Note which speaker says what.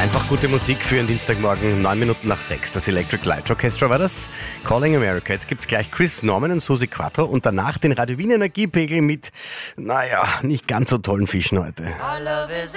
Speaker 1: Einfach gute Musik für einen Dienstagmorgen, 9 Minuten nach 6. Das Electric Light Orchestra war das. Calling America. Jetzt gibt's gleich Chris Norman und Susi Quattro und danach den Radio Wien Energiepegel mit, nicht ganz so tollen Fischen heute.